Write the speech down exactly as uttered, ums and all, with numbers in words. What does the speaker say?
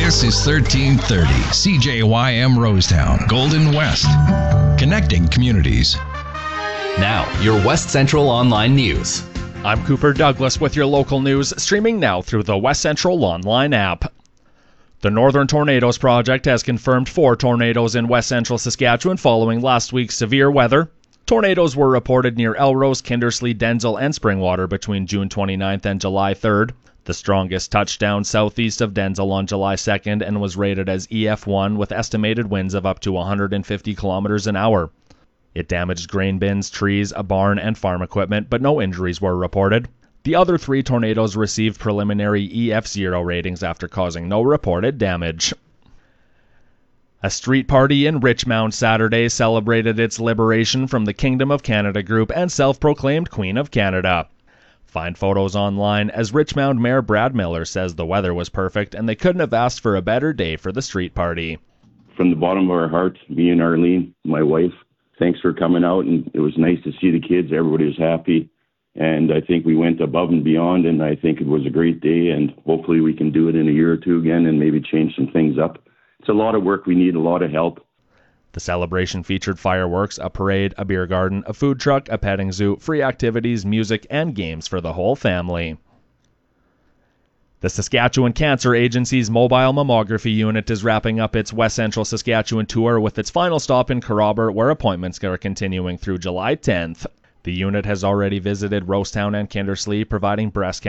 This is thirteen thirty C J Y M Rosetown, Golden West, connecting communities. Now, your West Central Online News. I'm Cooper Douglas with your local news, streaming now through the West Central Online app. The Northern Tornadoes Project has confirmed four tornadoes in West Central Saskatchewan following last week's severe weather. Tornadoes were reported near Elrose, Kindersley, Denzel, and Springwater between June twenty-ninth and July third. The strongest touched down southeast of Denzel on July second and was rated as E F one with estimated winds of up to one hundred fifty kilometers an hour. It damaged grain bins, trees, a barn, and farm equipment, but no injuries were reported. The other three tornadoes received preliminary E F zero ratings after causing no reported damage. A street party in Richmond Saturday celebrated its liberation from the Kingdom of Canada group and self-proclaimed Queen of Canada. Find photos online, as Richmond Mayor Brad Miller says the weather was perfect and they couldn't have asked for a better day for the street party. From the bottom of our hearts, me and Arlene, my wife, thanks for coming out, and it was nice to see the kids. Everybody was happy. And I think we went above and beyond, and I think it was a great day, and hopefully we can do it in a year or two again and maybe change some things up. It's a lot of work. We need a lot of help. The celebration featured fireworks, a parade, a beer garden, a food truck, a petting zoo, free activities, music, and games for the whole family. The Saskatchewan Cancer Agency's mobile mammography unit is wrapping up its West Central Saskatchewan tour with its final stop in Carrobber, where appointments are continuing through July tenth. The unit has already visited Rosetown and Kindersley, providing breast